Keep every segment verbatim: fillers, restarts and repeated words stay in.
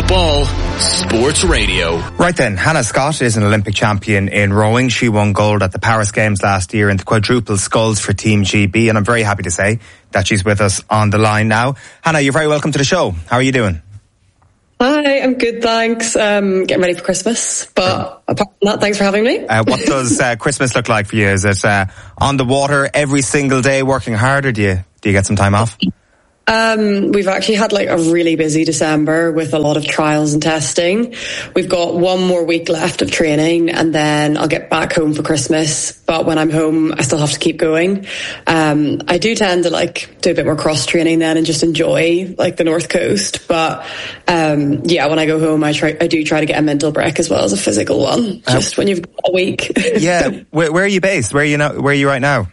Ball Sports Radio. Right then, Hannah Scott is an Olympic champion in rowing. She won gold at the Paris Games last year in the quadruple sculls for Team G B, and I'm very happy to say that she's with us on the line now. Hannah, you're very welcome to the show. How are you doing? Hi, I'm good, thanks. Um, getting ready for Christmas, but apart from that, thanks for having me. Uh, what does uh, Christmas look like for you? Is it uh, on the water every single day, working hard, or do you do you get some time off? Um, we've actually had like a really busy December with a lot of trials and testing. We've got one more week left of training and then I'll get back home for Christmas. But when I'm home, I still have to keep going. Um, I do tend to like do a bit more cross training then and just enjoy like the North Coast. But, um, yeah, when I go home, I try, I do try to get a mental break as well as a physical one, just uh, when you've got a week. Yeah. Where, where are you based? Where are you now? Where are you right now?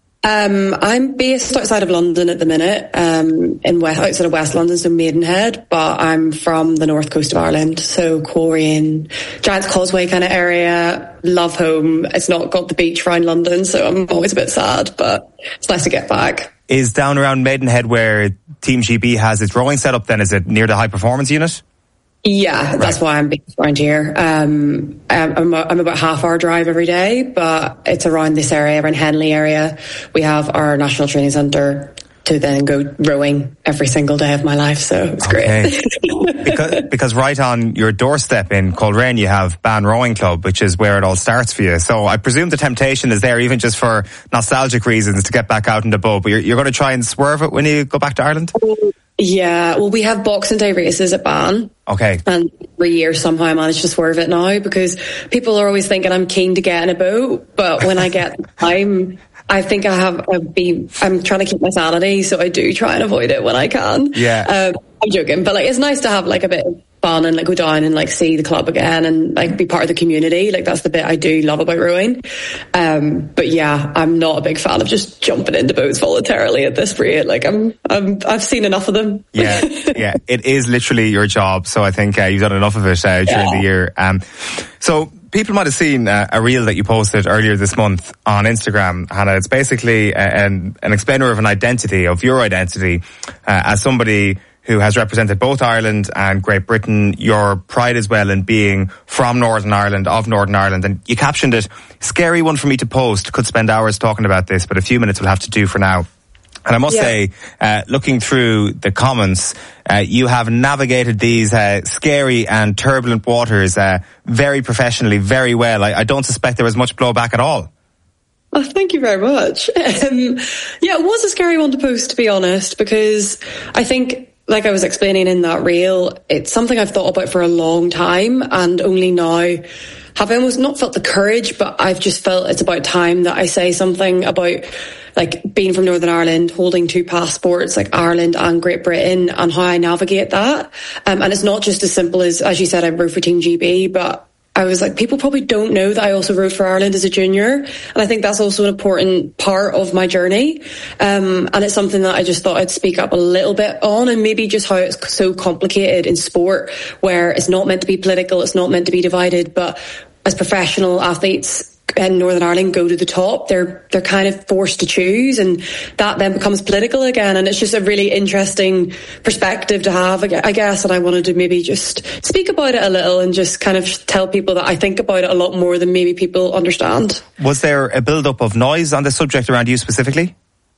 Um, I'm based outside of London at the minute, um, in West, outside of West London, so Maidenhead, but I'm from the north coast of Ireland, so Coleraine, Giant's Causeway kind of area. Love home. It's not got the beach around London, so I'm always a bit sad, but it's nice to get back. Is down around Maidenhead where Team G B has its rowing set up then? Is it near the high performance unit? Yeah, that's right. why I'm based around here. Um, I'm, I'm about half hour drive every day, but it's around this area, around Henley area. We have our national training centre to then go rowing every single day of my life, so it's okay. great. because, because right on your doorstep in Coleraine you have Ban Rowing Club, which is where it all starts for you. So I presume the temptation is there, even just for nostalgic reasons, to get back out in the boat. But you're, you're going to try and swerve it when you go back to Ireland? Yeah, well, we have Boxing Day races at Ban. Okay. And every year somehow I manage to swerve it now because people are always thinking I'm keen to get in a boat, but when I get time, I think I have, I'll be, I'm trying to keep my sanity, so I do try and avoid it when I can. Yeah. Um, I'm joking, but like it's nice to have like a bit of fun and like go down and like see the club again and like be part of the community. Like that's the bit I do love about rowing. Um, but yeah, I'm not a big fan of just jumping into boats voluntarily at this rate. Like I'm, I'm, I've seen enough of them. Yeah, yeah, it is literally your job. So I think uh, you've done enough of it uh, during yeah. the year. Um, so people might have seen uh, a reel that you posted earlier this month on Instagram, Hannah. It's basically an, an explainer of an identity, of your identity uh, as somebody who has represented both Ireland and Great Britain, your pride as well in being from Northern Ireland, of Northern Ireland. And you captioned it, scary one for me to post, could spend hours talking about this, but a few minutes will have to do for now. And I must yeah. say, uh, looking through the comments, uh, you have navigated these uh, scary and turbulent waters uh, very professionally, very well. I, I don't suspect there was much blowback at all. Oh, thank you very much. Um, yeah, it was a scary one to post, to be honest, because I think, like I was explaining in that reel, it's something I've thought about for a long time, and only now have I almost not felt the courage, but I've just felt it's about time that I say something about like being from Northern Ireland, holding two passports, like Ireland and Great Britain, and how I navigate that. Um, and it's not just as simple as, as you said, I rowed for Team G B, but I was like, people probably don't know that I also rowed for Ireland as a junior. And I think that's also an important part of my journey. Um, and it's something that I just thought I'd speak up a little bit on, and maybe just how it's so complicated in sport, where it's not meant to be political, it's not meant to be divided, but as professional athletes in Northern Ireland go to the top, they're they're kind of forced to choose, and that then becomes political again. And it's just a really interesting perspective to have, I guess. And I wanted to maybe just speak about it a little and just kind of tell people that I think about it a lot more than maybe people understand. Was there a build-up of noise on the subject around you specifically?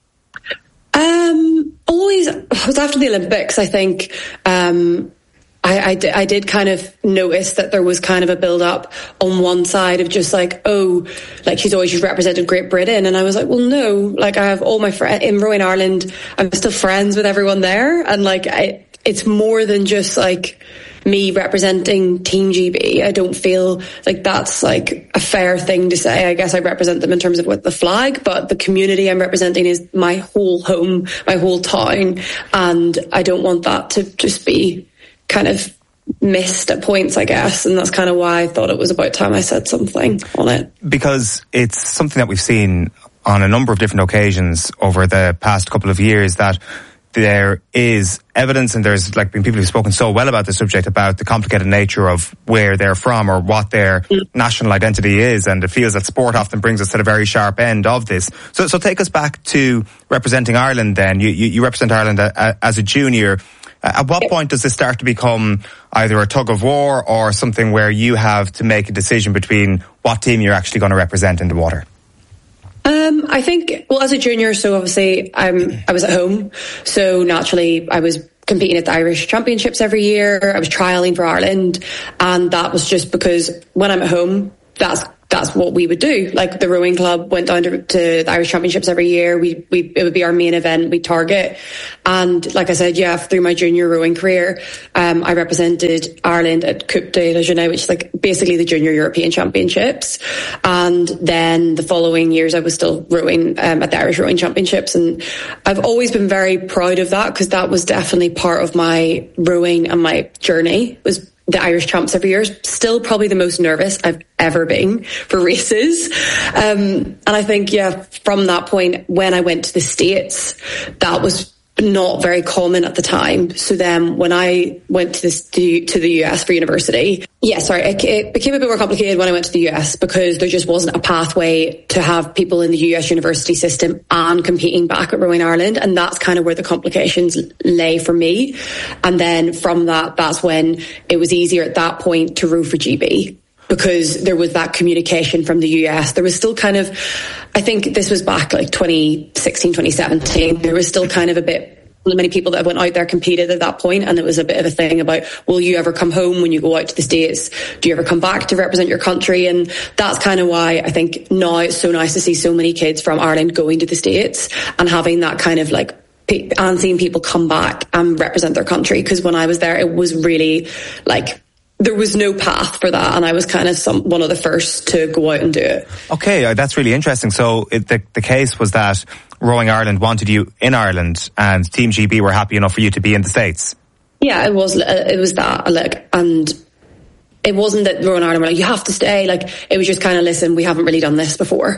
Um, always. It was after the Olympics, I think. Um, I, I, did, I did kind of notice that there was kind of a build-up on one side of just like, oh, like she's always just represented Great Britain. And I was like, well, no, like I have all my friends in rowing Ireland. I'm still friends with everyone there. And like, I, it's more than just like me representing Team G B. I don't feel like that's like a fair thing to say. I guess I represent them in terms of with the flag, but the community I'm representing is my whole home, my whole town. And I don't want that to just be kind of missed at points, I guess, and that's kind of why I thought it was about time I said something on it. Because it's something that we've seen on a number of different occasions over the past couple of years, that there is evidence, and there's like been people who've spoken so well about the subject, about the complicated nature of where they're from or what their mm. national identity is, and it feels that sport often brings us to the very sharp end of this. So, so take us back to representing Ireland then. You, you, you represent Ireland a, a, as a junior. At what point does this start to become either a tug of war or something where you have to make a decision between what team you're actually going to represent in the water? Um, I think, well, as a junior, so obviously I'm, I was at home. So naturally I was competing at the Irish Championships every year. I was trialling for Ireland. And that was just because when I'm at home, that's that's what we would do. Like the rowing club went down to, to the Irish Championships every year. We, we, it would be our main event we target. And like I said, yeah, through my junior rowing career, um, I represented Ireland at Coupe de la Jeunesse, which is like basically the junior European Championships. And then the following years, I was still rowing, um, at the Irish Rowing Championships. And I've always been very proud of that because that was definitely part of my rowing and my journey was the Irish Champs every year. Still probably the most nervous I've ever been for races. Um, and I think, yeah, from that point, when I went to the States, that was not very common at the time. So then when I went to this to, to the U S for university, yeah, sorry, it, it became a bit more complicated when I went to the U S because there just wasn't a pathway to have people in the U S university system and competing back at Rowing Ireland. And that's kind of where the complications lay for me. And then from that, that's when it was easier at that point to row for G B. Because there was that communication from the U S. There was still kind of, I think this was back like twenty sixteen, twenty seventeen. There was still kind of a bit, many people that went out there competed at that point, and it was a bit of a thing about, will you ever come home when you go out to the States? Do you ever come back to represent your country? And that's kind of why I think now it's so nice to see so many kids from Ireland going to the States and having that kind of like, and seeing people come back and represent their country. Because when I was there, it was really like, there was no path for that, and I was kind of some, one of the first to go out and do it. Okay, uh, that's really interesting. So it, the, the case was that Rowing Ireland wanted you in Ireland and Team G B were happy enough for you to be in the States? Yeah, it was it was that. Like, and it wasn't that Rowing Ireland were like, you have to stay. Like, it was just kind of, listen, we haven't really done this before.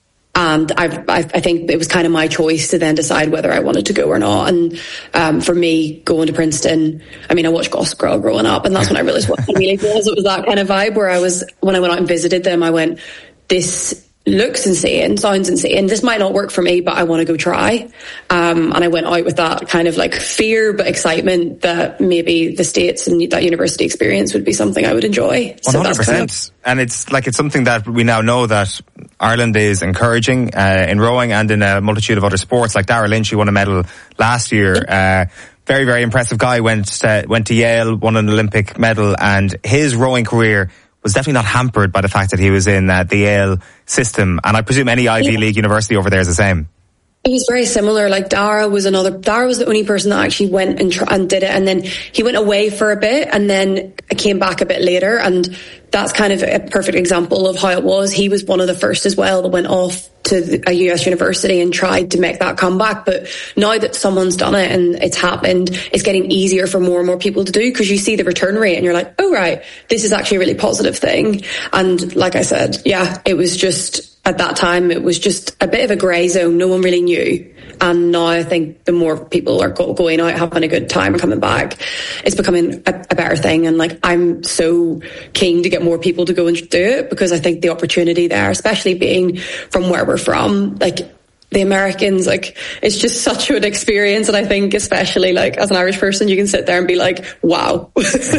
And I, I, I think it was kind of my choice to then decide whether I wanted to go or not. And um, for me, going to Princeton, I mean, I watched Gossip Girl growing up, and that's when I realised what it really was. It was that kind of vibe where I was, when I went out and visited them, I went, this looks insane, sounds insane. This might not work for me, but I want to go try. Um, and I went out with that kind of like fear, but excitement that maybe the States and that university experience would be something I would enjoy. one hundred percent. So kind of, and it's like, it's something that we now know that Ireland is encouraging uh, in rowing and in a multitude of other sports. Like Dara Lynch, who won a medal last year. Uh, very, very impressive guy. Went uh, went to Yale, won an Olympic medal, and his rowing career was definitely not hampered by the fact that he was in uh, the Yale system. And I presume any Ivy yeah. League university over there is the same. It was very similar. Like Dara was another, Dara was the only person that actually went and, tr- and did it. And then he went away for a bit and then came back a bit later. And that's kind of a perfect example of how it was. He was one of the first as well that went off to a U S university and tried to make that comeback. But now that someone's done it and it's happened, it's getting easier for more and more people to do, because you see the return rate and you're like, oh, right, this is actually a really positive thing. And like I said, yeah, it was just, at that time, it was just a bit of a grey zone. No one really knew. And now I think the more people are go- going out, having a good time and coming back, it's becoming a, a better thing. And like, I'm so keen to get more people to go and do it, because I think the opportunity there, especially being from where we're from, like the Americans, like it's just such an experience. And I think especially like as an Irish person, you can sit there and be like, wow.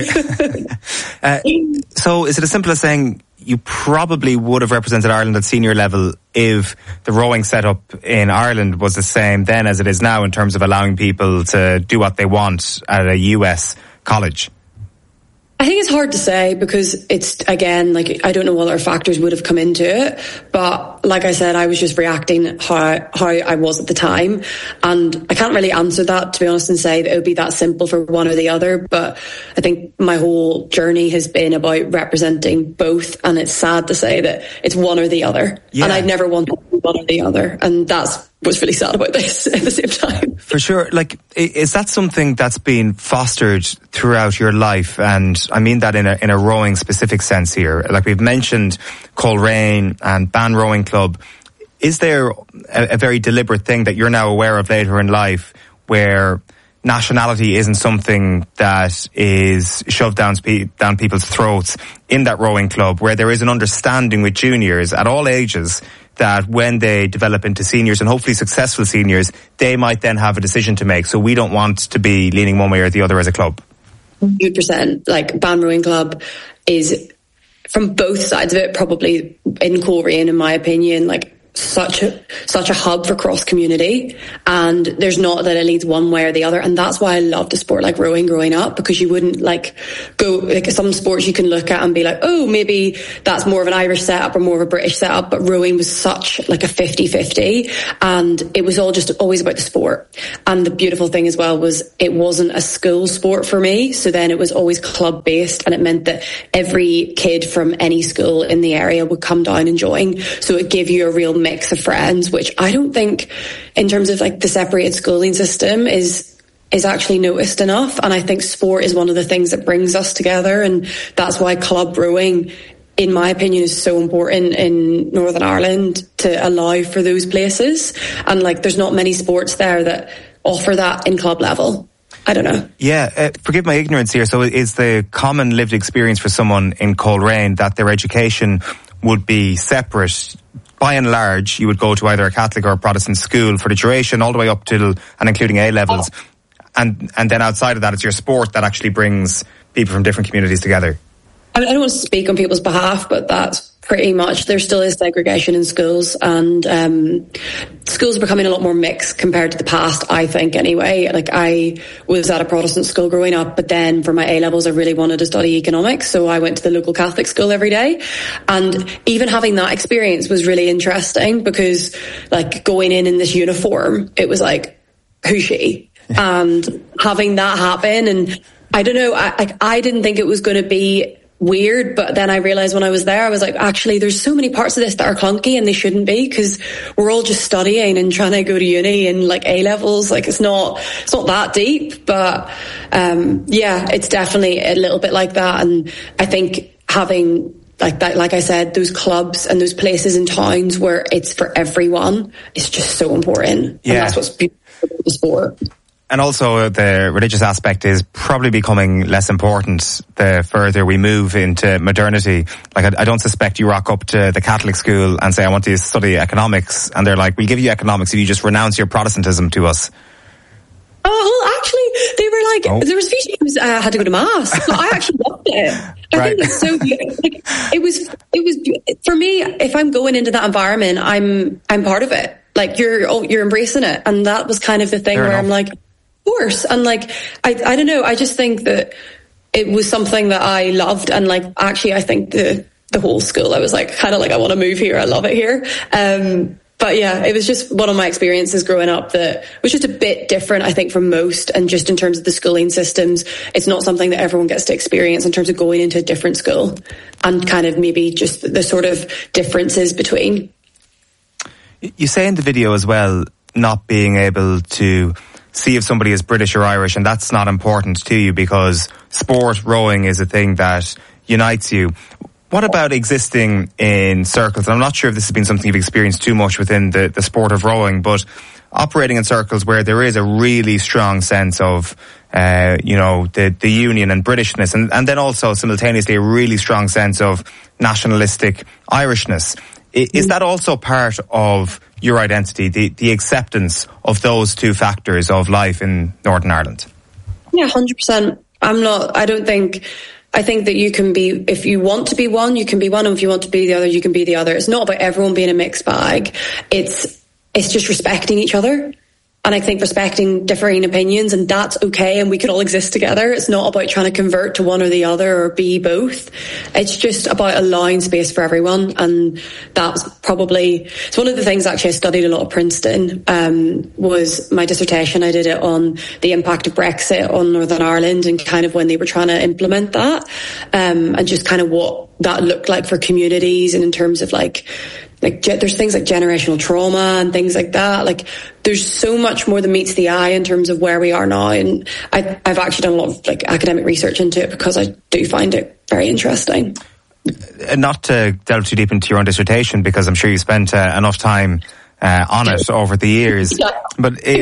uh, so is it as simple as saying you probably would have represented Ireland at senior level if the rowing setup in Ireland was the same then as it is now, in terms of allowing people to do what they want at a U S college? I think it's hard to say, because it's, again, like, I don't know what other factors would have come into it. But like I said, I was just reacting how, how I was at the time. And I can't really answer that, to be honest, and say that it would be that simple for one or the other. But I think my whole journey has been about representing both. And it's sad to say that it's one or the other. Yeah. And I'd never wanted one or the other. And that's what's really sad about this at the same time. For sure. Like, is that something that's been fostered throughout your life? And I mean that in a in a rowing specific sense here. Like, we've mentioned Coleraine and Ban Rowing Club. Is there a, a very deliberate thing that you're now aware of later in life where nationality isn't something that is shoved down, down people's throats in that rowing club, where there is an understanding with juniors at all ages that when they develop into seniors and hopefully successful seniors, they might then have a decision to make. So we don't want to be leaning one way or the other as a club. one hundred percent. Like, Ban Rowing Club is, from both sides of it, probably in Coleraine, in my opinion, like such a such a hub for cross community, and there's not that it leads one way or the other. And that's why I loved a sport like rowing growing up, because you wouldn't like go like some sports you can look at and be like, oh, maybe that's more of an Irish setup or more of a British setup, but rowing was such like a fifty-fifty, and it was all just always about the sport. And the beautiful thing as well was it wasn't a school sport for me, so then it was always club based, and it meant that every kid from any school in the area would come down and join, so it gave you a real mix of friends, which I don't think in terms of like the separated schooling system is is actually noticed enough. And I think sport is one of the things that brings us together, and that's why club rowing, in my opinion, is so important in Northern Ireland, to allow for those places. And like, there's not many sports there that offer that in club level. I don't know. Yeah, uh, forgive my ignorance here. So is the common lived experience for someone in Coleraine that their education would be separate? By and large, you would go to either a Catholic or a Protestant school for the duration, all the way up till and including A levels, oh. and and then outside of that, it's your sport that actually brings people from different communities together. I mean, I don't want to speak on people's behalf, but that's pretty much, there still is segregation in schools, and um, schools are becoming a lot more mixed compared to the past, I think, anyway. Like, I was at a Protestant school growing up, but then for my A-levels I really wanted to study economics, so I went to the local Catholic school every day. And even having that experience was really interesting, because like, going in in this uniform, it was like, who's she? And having that happen, and I don't know, I, like, I didn't think it was going to be weird, but then I realized when I was there, I was like, actually, there's so many parts of this that are clunky, and they shouldn't be, because we're all just studying and trying to go to uni and like A levels. Like, it's not, it's not that deep, but um, yeah, it's definitely a little bit like that. And I think having like that, like I said, those clubs and those places in towns where it's for everyone is just so important. Yeah. And that's what's beautiful about the sport. And also the religious aspect is probably becoming less important the further we move into modernity. Like, I, I don't suspect you rock up to the Catholic school and say, I want to study economics, and they're like, we'll give you economics if you just renounce your Protestantism to us. Oh, well, actually, they were like, oh. there was a few times I uh, had to go to mass. So I actually loved it. I right. think it's so good. Like, it was, it was, for me, if I'm going into that environment, I'm, I'm part of it. Like, you're, oh, you're embracing it. And that was kind of the thing Fair where enough. I'm like, course. And like, I, I don't know, I just think that it was something that I loved, and like, actually I think the the whole school, I was like, kind of like, I want to move here, I love it here. Um but yeah, it was just one of my experiences growing up that was just a bit different, I think, from most. And just in terms of the schooling systems, it's not something that everyone gets to experience in terms of going into a different school, and kind of maybe just the, the sort of differences between. You say in the video as well, not being able to see if somebody is British or Irish, and that's not important to you because sport, rowing, is a thing that unites you. What about existing in circles? And I'm not sure if this has been something you've experienced too much within the, the sport of rowing, but operating in circles where there is a really strong sense of, uh, you know, the, the union and Britishness, and, and then also simultaneously a really strong sense of nationalistic Irishness. Is that also part of your identity, the, the acceptance of those two factors of life in Northern Ireland? Yeah, one hundred percent. I'm not, I don't think, I think that you can be, if you want to be one, you can be one, and if you want to be the other, you can be the other. It's not about everyone being a mixed bag. It's, it's just respecting each other. And I think respecting differing opinions, and that's okay, and we can all exist together. It's not about trying to convert to one or the other or be both. It's just about allowing space for everyone. And that's probably, it's one of the things actually I studied a lot at Princeton, um, was my dissertation. I did it on the impact of Brexit on Northern Ireland, and kind of when they were trying to implement that, um, and just kind of what that looked like for communities, and in terms of like, Like, there's things like generational trauma and things like that. Like, there's so much more than meets the eye in terms of where we are now. And I, I've actually done a lot of like academic research into it because I do find it very interesting. Not to delve too deep into your own dissertation, because I'm sure you spent uh, enough time uh, on it over the years. Yeah. But it,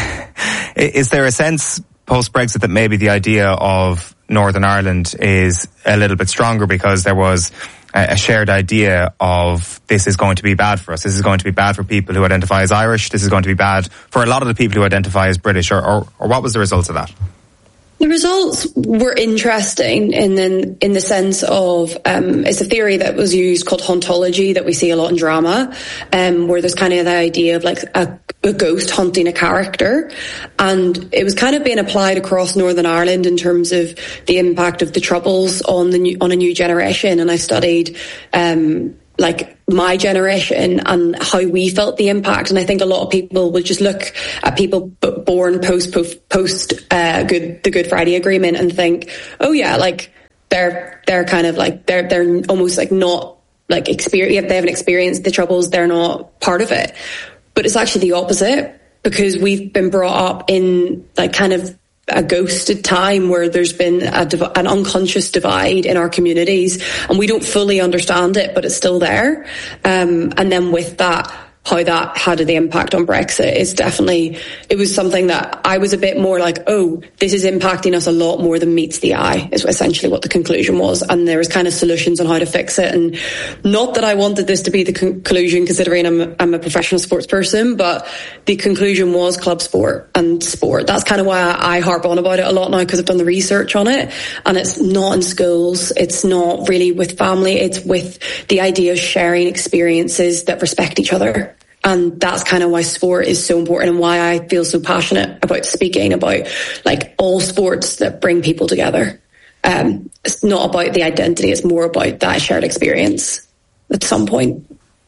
is there a sense post-Brexit that maybe the idea of Northern Ireland is a little bit stronger because there was a shared idea of this is going to be bad for us. This is going to be bad for people who identify as Irish. This is going to be bad for a lot of the people who identify as British. Or, or, or what was the result of that? The results were interesting in the, in the sense of um, it's a theory that was used called hauntology that we see a lot in drama, um, where there's kind of the idea of like a, a ghost hunting a character, and it was kind of being applied across Northern Ireland in terms of the impact of the Troubles on the new, on a new generation. And I studied um, like my generation and how we felt the impact. And I think a lot of people would just look at people born post post, post uh, good the Good Friday Agreement and think, oh yeah, like they're they're kind of like they're they're almost like not like experience. They haven't experienced the Troubles. They're not part of it. But it's actually the opposite, because we've been brought up in like kind of a ghosted time where there's been a, an unconscious divide in our communities, and we don't fully understand it, but it's still there. Um, and then with that, how that had the impact on Brexit is definitely, it was something that I was a bit more like, oh, this is impacting us a lot more than meets the eye, is essentially what the conclusion was. And there was kind of solutions on how to fix it. And not that I wanted this to be the conclusion, considering I'm a, I'm a professional sports person, but the conclusion was club sport and sport. That's kind of why I, I harp on about it a lot now, because I've done the research on it. And it's not in schools. It's not really with family. It's with the idea of sharing experiences that respect each other. And that's kind of why sport is so important, and why I feel so passionate about speaking about like all sports that bring people together. Um, it's not about the identity. It's more about that shared experience at some point.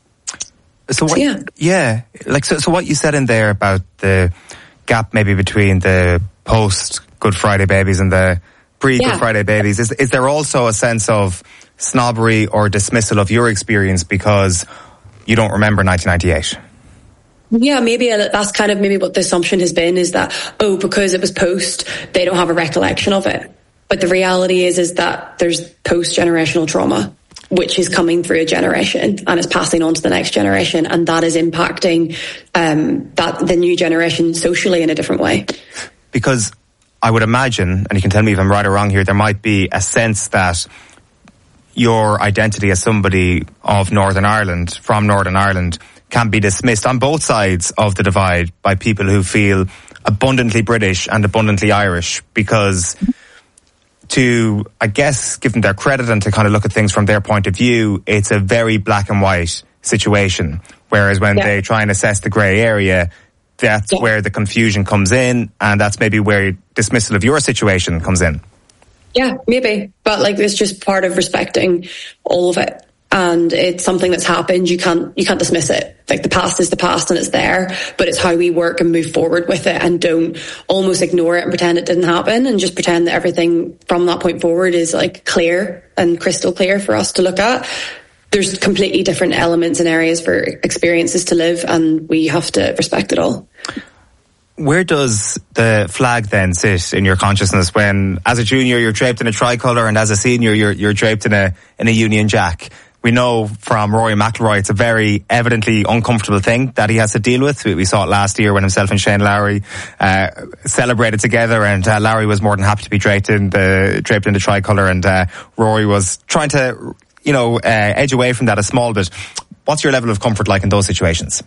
So, what, so yeah. yeah, like, so, so what you said in there about the gap maybe between the post Good Friday babies and the pre Good yeah. Friday babies, is, is there also a sense of snobbery or dismissal of your experience because you don't remember nineteen ninety-eight? Yeah, maybe that's kind of maybe what the assumption has been, is that, oh, because it was post, they don't have a recollection of it. But the reality is, is that there's post-generational trauma, which is coming through a generation and is passing on to the next generation. And that is impacting um, that the new generation socially in a different way. Because I would imagine, and you can tell me if I'm right or wrong here, there might be a sense that your identity as somebody of Northern Ireland, from Northern Ireland, can be dismissed on both sides of the divide by people who feel abundantly British and abundantly Irish, because to, I guess, give them their credit and to kind of look at things from their point of view, it's a very black and white situation. Whereas when yeah. they try and assess the grey area, that's yeah. where the confusion comes in, and that's maybe where dismissal of your situation comes in. Yeah, maybe. But like, it's just part of respecting all of it. And it's something that's happened. You can't, you can't dismiss it. Like, the past is the past and it's there, but it's how we work and move forward with it, and don't almost ignore it and pretend it didn't happen, and just pretend that everything from that point forward is like clear and crystal clear for us to look at. There's completely different elements and areas for experiences to live, and we have to respect it all. Where does the flag then sit in your consciousness when, as a junior, you're draped in a tricolour, and as a senior, you're you're draped in a in a Union Jack? We know from Rory McIlroy it's a very evidently uncomfortable thing that he has to deal with. We saw it last year when himself and Shane Lowry uh, celebrated together, and uh, Lowry was more than happy to be draped in the draped in the tricolour, and uh, Rory was trying to, you know, uh, edge away from that a small bit. What's your level of comfort like in those situations?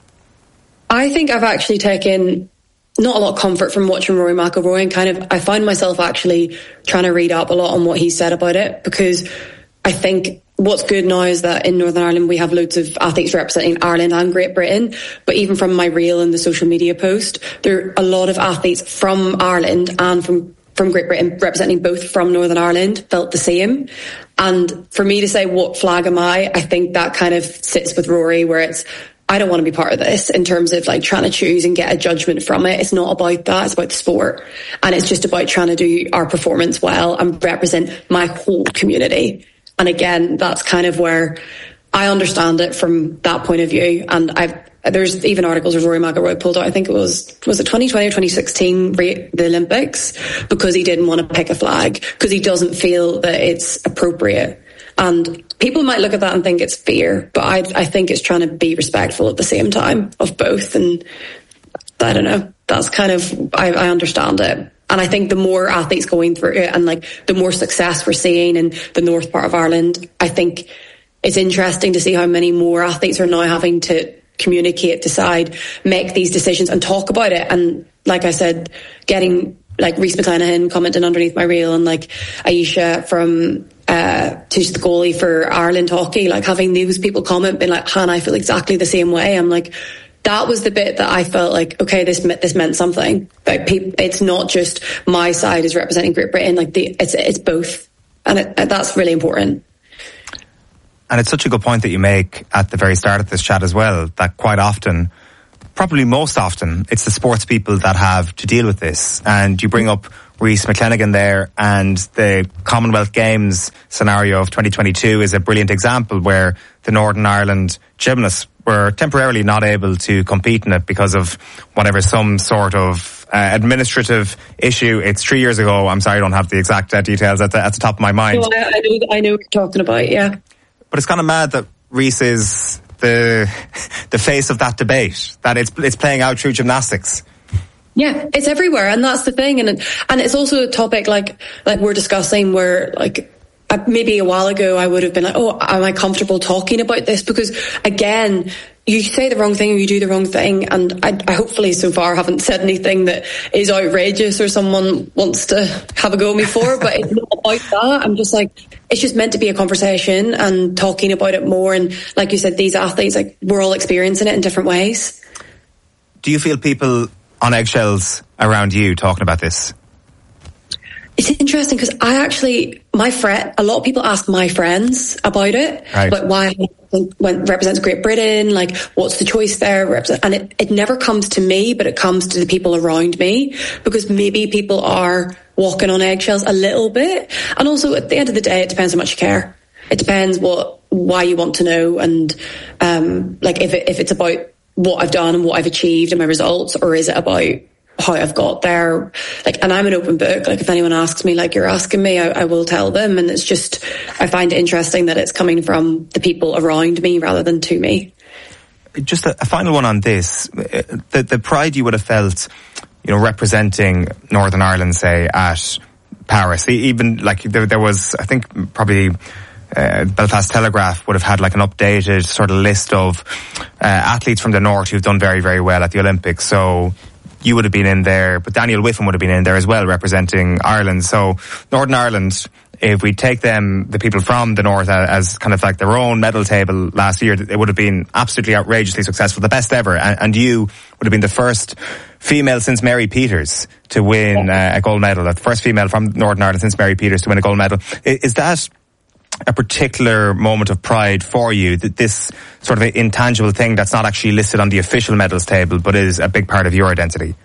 I think I've actually taken not a lot of comfort from watching Rory McIlroy, and kind of I find myself actually trying to read up a lot on what he said about it, because I think what's good now is that in Northern Ireland we have loads of athletes representing Ireland and Great Britain, but even from my reel and the social media post, there are a lot of athletes from Ireland and from from Great Britain representing both from Northern Ireland felt the same. And for me to say, what flag am I, I think that kind of sits with Rory, where it's, I don't want to be part of this in terms of like trying to choose and get a judgment from it. It's not about that. It's about the sport. And it's just about trying to do our performance well and represent my whole community. And again, that's kind of where I understand it from that point of view. And I've, there's even articles of Rory McIlroy pulled out, I think it was, was it twenty twenty or twenty sixteen, the Olympics, because he didn't want to pick a flag, because he doesn't feel that it's appropriate. And people might look at that and think it's fear, but I, I think it's trying to be respectful at the same time of both. And I don't know, that's kind of, I, I understand it. And I think the more athletes going through it, and like the more success we're seeing in the north part of Ireland, I think it's interesting to see how many more athletes are now having to communicate, decide, make these decisions and talk about it. And like I said, getting like Rhys McClenaghan commenting underneath my reel, and like Aisha from uh who's the goalie for Ireland hockey, like having those people comment, being like, Han, I feel exactly the same way. I'm like, that was the bit that I felt like, okay, this this meant something. Like, it's not just my side is representing Great Britain. Like, the it's it's both, and it, that's really important. And it's such a good point that you make at the very start of this chat as well, that quite often, probably most often, it's the sports people that have to deal with this. And you bring up Rhys McClenaghan there, and the Commonwealth Games scenario of twenty twenty-two is a brilliant example where the Northern Ireland gymnasts were temporarily not able to compete in it because of whatever, some sort of uh, administrative issue. It's three years ago. I'm sorry, I don't have the exact uh, details at the, at the top of my mind. No, I, I, know, I know what you're talking about, yeah. But it's kind of mad that Rhys is the the face of that debate, that it's it's playing out through gymnastics. Yeah, it's everywhere, and that's the thing, and and it's also a topic like like we're discussing where like maybe a while ago I would have been like, oh, am I comfortable talking about this? Because again, you say the wrong thing or you do the wrong thing, and I, I hopefully so far haven't said anything that is outrageous or someone wants to have a go at me for, but it's not about that. I'm just like, it's just meant to be a conversation and talking about it more, and like you said, these athletes, like, we're all experiencing it in different ways. Do you feel people on eggshells around you talking about this? It's interesting because I actually, my friend, a lot of people ask my friends about it, right. Like why when represents Great Britain, like what's the choice there, and it, it never comes to me, but it comes to the people around me, because maybe people are walking on eggshells a little bit, and also at the end of the day, it depends how much you care. It depends what why you want to know, and um, like if it, if it's about what I've done and what I've achieved and my results, or is it about how I've got there? Like, and I'm an open book. Like, if anyone asks me, like you're asking me, I, I will tell them. And it's just, I find it interesting that it's coming from the people around me rather than to me. Just a, a final one on this. The, the pride you would have felt, you know, representing Northern Ireland, say, at Paris. Even, like, there, there was, I think, probably uh, Belfast Telegraph would have had, like, an updated sort of list of uh, athletes from the North who've done very, very well at the Olympics. So you would have been in there, but Daniel Whiffen would have been in there as well, representing Ireland. So Northern Ireland, if we take them, the people from the North, as kind of like their own medal table last year, it would have been absolutely outrageously successful, the best ever. And you would have been the first female since Mary Peters to win uh, a gold medal, the first female from Northern Ireland since Mary Peters to win a gold medal. Is that a particular moment of pride for you, that this sort of intangible thing that's not actually listed on the official medals table but is a big part of your identity?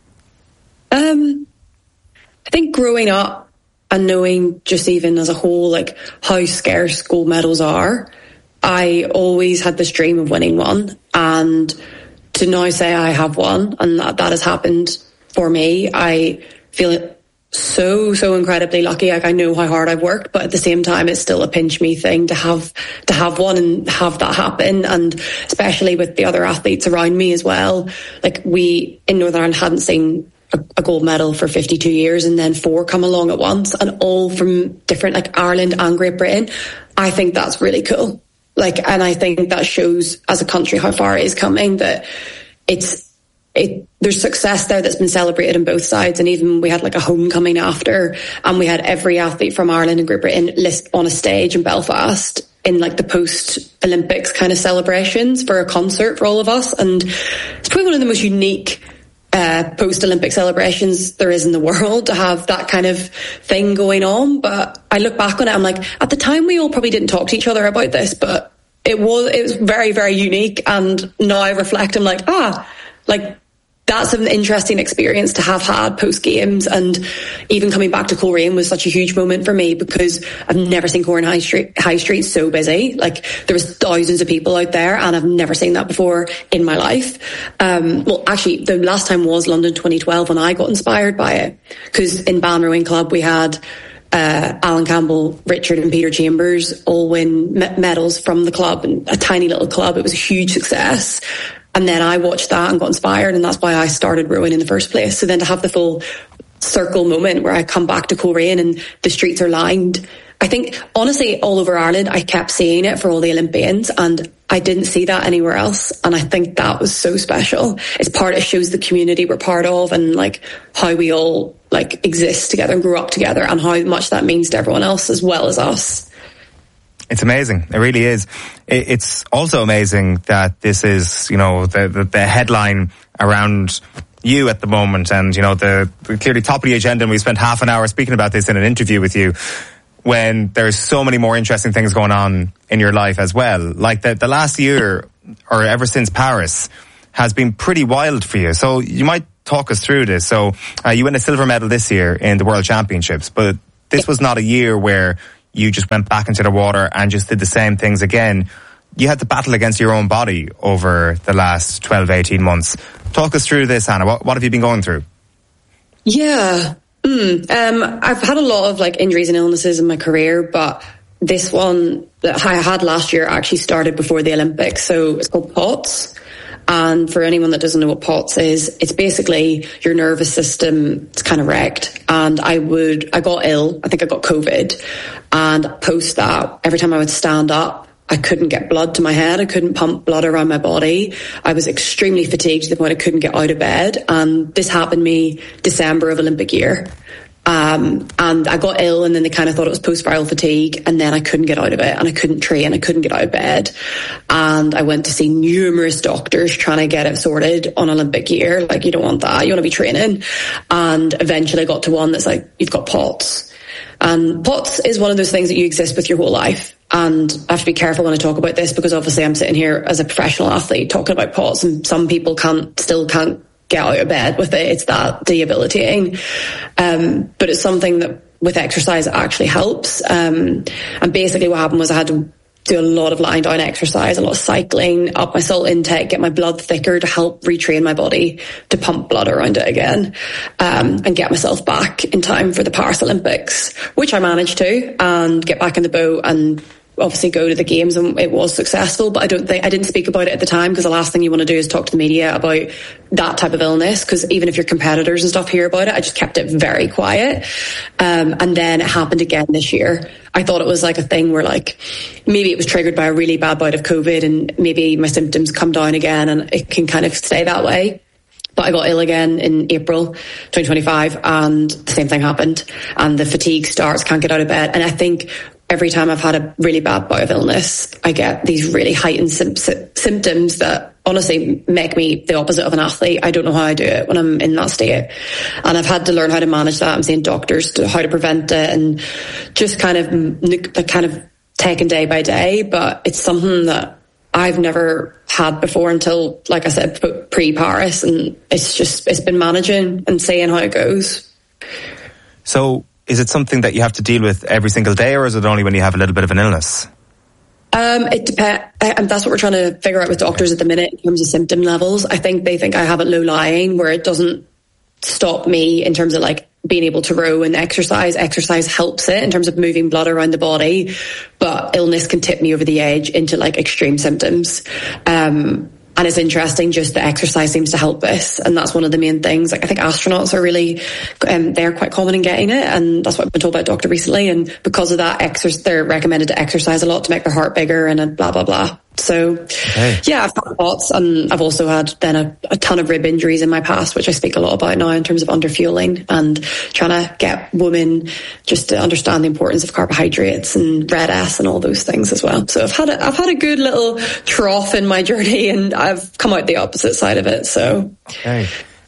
Um, I think growing up and knowing just even as a whole, like how scarce gold medals are, I always had this dream of winning one, and to now say I have one and that, that has happened for me, I feel it so so incredibly lucky. Like, I know how hard I've worked, but at the same time it's still a pinch me thing to have to have one and have that happen, and especially with the other athletes around me as well. Like, we in Northern Ireland hadn't seen a, a gold medal for fifty-two years, and then four come along at once, and all from different, like Ireland and Great Britain. I think that's really cool. Like, and I think that shows as a country how far it is coming, that it's It, there's success there that's been celebrated on both sides. And even we had like a homecoming after, and we had every athlete from Ireland and Great Britain list on a stage in Belfast in like the post-Olympics kind of celebrations for a concert for all of us. And it's probably one of the most unique uh, post-Olympic celebrations there is in the world, to have that kind of thing going on. But I look back on it, I'm like, at the time we all probably didn't talk to each other about this, but it was, it was very, very unique. And now I reflect, I'm like, ah, like, that's an interesting experience to have had post games. And even coming back to Coleraine was such a huge moment for me, because I've never seen Coleraine High Street High Street so busy. Like, there was thousands of people out there, and I've never seen that before in my life. Um, well, actually, the last time was London twenty twelve, and I got inspired by it, because in Band Rowing Club we had uh, Alan Campbell, Richard and Peter Chambers all win me- medals from the club, and a tiny little club. It was a huge success. And then I watched that and got inspired, and that's why I started rowing in the first place. So then to have the full circle moment where I come back to Coleraine and the streets are lined I think, honestly, all over Ireland, I kept seeing it for all the Olympians, and I didn't see that anywhere else. And I think that was so special. It's part, it shows the community we're part of, and like how we all like exist together and grew up together, and how much that means to everyone else as well as us. It's amazing. It really is. It's also amazing that this is, you know, the, the, the headline around you at the moment, and, you know, the, the clearly top of the agenda, and we spent half an hour speaking about this in an interview with you, when there's so many more interesting things going on in your life as well. Like the, the last year, or ever since Paris, has been pretty wild for you. So you might talk us through this. So uh, you win a silver medal this year in the World Championships, but this was not a year where you just went back into the water and just did the same things again. You had to battle against your own body over the last twelve, eighteen months. Talk us through this, Hannah. What, what have you been going through? Yeah. Mm, um, I've had a lot of like injuries and illnesses in my career, but this one that I had last year actually started before the Olympics. So it's called POTS. And for anyone that doesn't know what POTS is, it's basically your nervous system. It's kind of wrecked. And I would, I got ill. I think I got COVID. And post that, every time I would stand up, I couldn't get blood to my head. I couldn't pump blood around my body. I was extremely fatigued to the point I couldn't get out of bed. And this happened to me December of Olympic year. Um, and I got ill, and then they kind of thought it was post-viral fatigue, and then I couldn't get out of it, and I couldn't train, I couldn't get out of bed. And I went to see numerous doctors trying to get it sorted on Olympic year. Like, you don't want that, you want to be training. And eventually I got to one that's like, you've got POTS. And POTS is one of those things that you exist with your whole life. And I have to be careful when I talk about this, because obviously I'm sitting here as a professional athlete talking about POTS, and some people can't, still can't get out of bed with it. It's that debilitating. Um, but it's something that with exercise actually helps. Um, and basically what happened was I had to do a lot of lying down exercise, a lot of cycling, up my salt intake, get my blood thicker to help retrain my body to pump blood around it again, um, and get myself back in time for the Paris Olympics, which I managed to, and get back in the boat and obviously go to the games, and it was successful. But I don't think I didn't speak about it at the time, because the last thing you want to do is talk to the media about that type of illness, because even if your competitors and stuff hear about it, I just kept it very quiet. Um, and then it happened again this year. I thought it was like a thing where like maybe it was triggered by a really bad bout of COVID, and maybe my symptoms come down again and it can kind of stay that way. But I got ill again in April twenty twenty-five, and the same thing happened, and the fatigue starts, can't get out of bed. And I think every time I've had a really bad bout of illness, I get these really heightened sim- symptoms that honestly make me the opposite of an athlete. I don't know how I do it when I'm in that state. And I've had to learn how to manage that. I'm seeing doctors to how to prevent it, and just kind of, kind of taking day by day. But it's something that I've never had before until, like I said, pre-Paris. And it's just, it's been managing and seeing how it goes. So, is it something that you have to deal with every single day, or is it only when you have a little bit of an illness? Um, it depends, and that's what we're trying to figure out with doctors at the minute in terms of symptom levels. I think they think I have it low lying, where it doesn't stop me in terms of like being able to row and exercise. Exercise helps it in terms of moving blood around the body, but illness can tip me over the edge into like extreme symptoms. Um, And it's interesting, just the exercise seems to help this. And that's one of the main things. Like, I think astronauts are really, um, they're quite common in getting it. And that's what I've been told by a doctor recently. And because of that, exercise, they're recommended to exercise a lot to make their heart bigger and blah, blah, blah. So, okay. yeah, I've had lots. And I've also had then a, a ton of rib injuries in my past, which I speak a lot about now in terms of underfueling and trying to get women just to understand the importance of carbohydrates and red S and all those things as well. So I've had a, I've had a good little trough in my journey, and I've come out the opposite side of it. So, okay.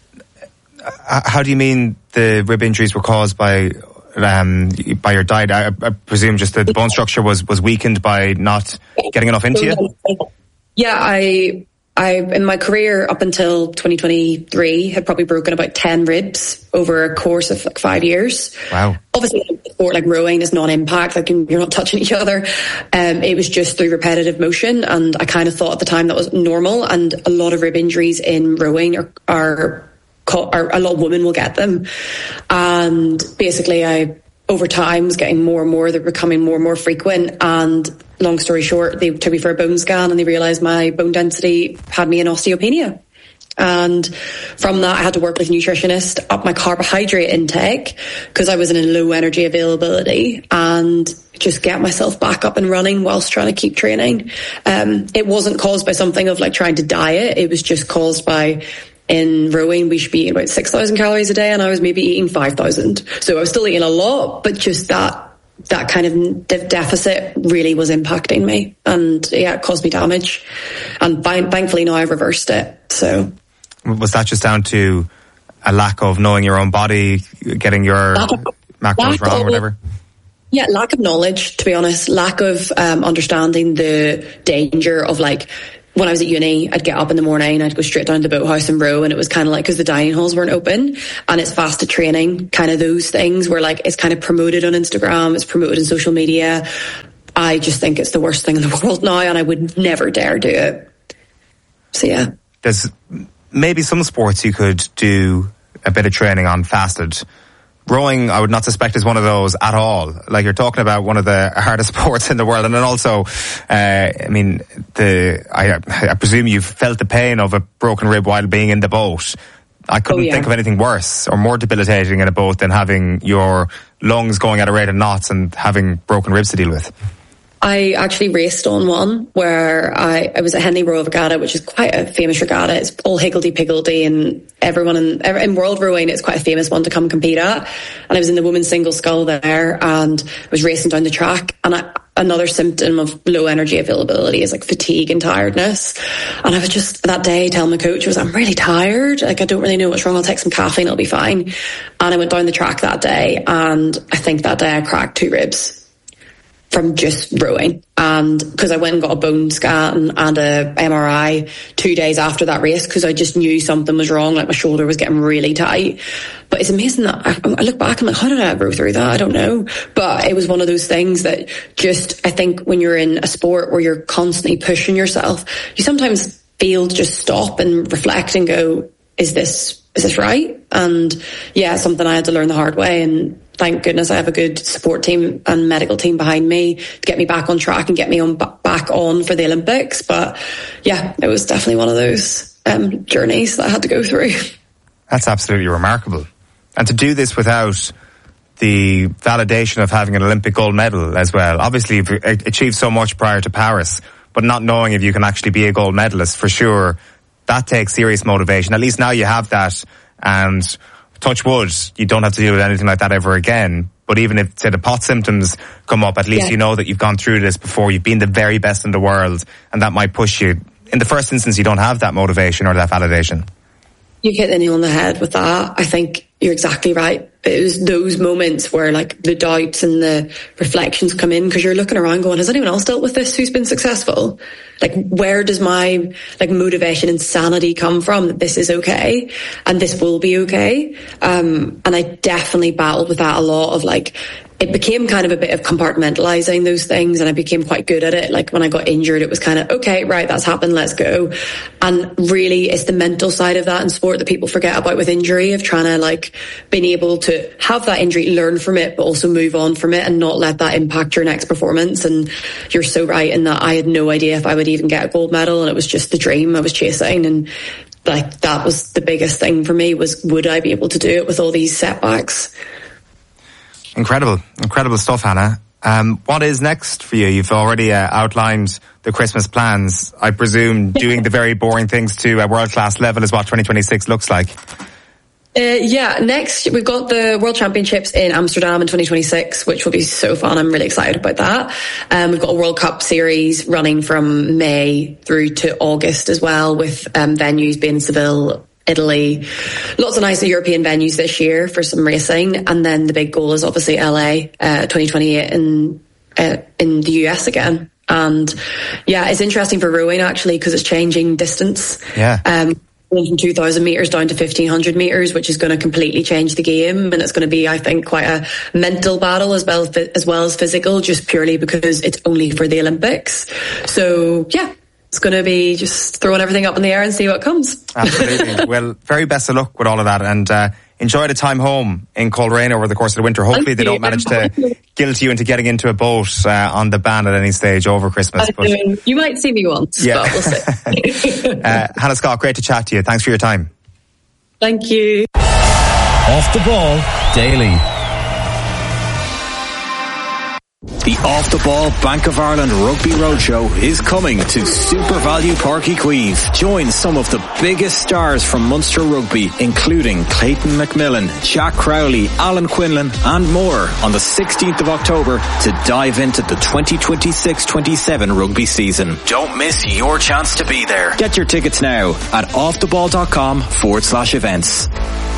How do you mean the rib injuries were caused by um, by your diet? I, I presume just that the bone structure was, was weakened by not getting enough into you? Yeah, I I in my career up until twenty twenty-three had probably broken about ten ribs over a course of like five years. Wow. Obviously, sport like rowing is non-impact, like you're not touching each other. Um, it was just through repetitive motion, and I kind of thought at the time that was normal. And a lot of rib injuries in rowing are are, are a lot of women will get them. And basically, I over time was getting more and more. They're becoming more and more frequent. And long story short, they took me for a bone scan, and they realised my bone density had me in osteopenia. And from that, I had to work with a nutritionist, up my carbohydrate intake because I was in a low energy availability, and just get myself back up and running whilst trying to keep training. Um, it wasn't caused by something of like trying to diet. It was just caused by, in rowing, we should be eating about six thousand calories a day, and I was maybe eating five thousand. So I was still eating a lot, but just that that kind of de- deficit really was impacting me, and yeah, it caused me damage. And by- thankfully now I've reversed it. So was that just down to a lack of knowing your own body, getting your of, macros wrong or whatever? Yeah, lack of knowledge, to be honest. Lack of um, understanding the danger of, like, when I was at uni, I'd get up in the morning, I'd go straight down to the boathouse and row, and it was kind of like, because the dining halls weren't open, and it's fasted training, kind of those things where, like, it's kind of promoted on Instagram, it's promoted in social media. I just think it's the worst thing in the world now, and I would never dare do it. So yeah. There's maybe some sports you could do a bit of training on fasted. Rowing, I would not suspect, is one of those at all. Like, you're talking about one of the hardest sports in the world. And then also, uh, I mean, the, I, I presume you've felt the pain of a broken rib while being in the boat. I couldn't oh, yeah. think of anything worse or more debilitating in a boat than having your lungs going at a rate of knots and having broken ribs to deal with. I actually raced on one where I, I was at Henley Royal Regatta, which is quite a famous regatta. It's all higgledy-piggledy, and everyone in, in world rowing, it's quite a famous one to come compete at. And I was in the women's single scull there, and I was racing down the track. And I, another symptom of low energy availability is like fatigue and tiredness. And I was just that day telling my coach, was I'm really tired. Like, I don't really know what's wrong. I'll take some caffeine. It'll be fine. And I went down the track that day, and I think that day I cracked two ribs from just rowing. And because I went and got a bone scan and a M R I two days after that race, because I just knew something was wrong, like my shoulder was getting really tight. But it's amazing that I, I look back and I'm like, how did I row through that? I don't know. But it was one of those things that just, I think when you're in a sport where you're constantly pushing yourself, you sometimes feel to just stop and reflect and go, is this, is this right? And yeah, something I had to learn the hard way. And thank goodness I have a good support team and medical team behind me to get me back on track and get me on back on for the Olympics. But yeah, it was definitely one of those um, journeys that I had to go through. That's absolutely remarkable. And to do this without the validation of having an Olympic gold medal as well. Obviously, you've achieved so much prior to Paris, but not knowing if you can actually be a gold medalist, for sure, that takes serious motivation. At least now you have that, and touch wood, you don't have to deal with anything like that ever again. But even if, say, the pot symptoms come up, at least yeah. you know that you've gone through this before. You've been the very best in the world, and that might push you. In the first instance, you don't have that motivation or that validation. You hit the nail on the head with that. I think you're exactly right. It was those moments where, like, the doubts and the reflections come in, because you're looking around going, has anyone else dealt with this who's been successful? Like, where does my, like, motivation and sanity come from that this is okay and this will be okay? Um, and I definitely battled with that a lot of, like, it became kind of a bit of compartmentalizing those things, and I became quite good at it. Like, when I got injured, it was kind of, okay, right, that's happened, let's go. And really, it's the mental side of that in sport that people forget about with injury, of trying to, like, being able to have that injury, learn from it, but also move on from it and not let that impact your next performance. And you're so right in that I had no idea if I would even get a gold medal, and it was just the dream I was chasing. And like, that was the biggest thing for me, was would I be able to do it with all these setbacks? Incredible, incredible stuff, Hannah. Um, what is next for you? You've already uh, outlined the Christmas plans. I presume doing the very boring things to a world-class level is what twenty twenty-six looks like. Uh, yeah, next we've got the World Championships in Amsterdam in twenty twenty-six, which will be so fun. I'm really excited about that. Um, we've got a World Cup series running from May through to August as well, with um, venues being Seville, Italy, lots of nice European venues this year for some racing. And then the big goal is obviously L A uh, twenty twenty-eight in, uh, in the U S again. And yeah, it's interesting for rowing actually, because it's changing distance. Yeah. Um, from two thousand metres down to fifteen hundred metres, which is going to completely change the game. And it's going to be, I think, quite a mental battle as well, as well as physical, just purely because it's only for the Olympics. So yeah, it's going to be just throwing everything up in the air and see what comes. Absolutely. Well, very best of luck with all of that. And uh, enjoy the time home in Coleraine over the course of the winter. Hopefully Thank they you. don't manage to guilt you into getting into a boat uh, on the Bann at any stage over Christmas. But, um, you might see me once, yeah. But we'll see. uh, Hannah Scott, great to chat to you. Thanks for your time. Thank you. Off the Ball Daily. The Off the Ball Bank of Ireland Rugby Roadshow is coming to Super Value Park Queeve. Join some of the biggest stars from Munster Rugby, including Clayton McMillan, Jack Crowley, Alan Quinlan and more on the sixteenth of October to dive into the twenty twenty-six twenty-seven rugby season. Don't miss your chance to be there. Get your tickets now at offtheball.com forward slash events.